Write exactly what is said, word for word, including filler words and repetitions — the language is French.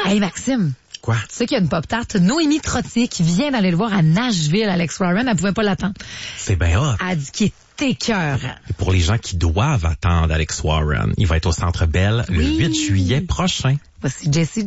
Hey, Maxime. Quoi? Tu sais qu'il y a une pop-tart, Noémie Trottier, qui vient d'aller le voir à Nashville, Alex Warren. Elle pouvait pas l'attendre. C'est bien hot. Elle a dit qu'il est écœurant. Et pour les gens qui doivent attendre Alex Warren, il va être au Centre Bell le Oui. huit juillet prochain. Voici Jessie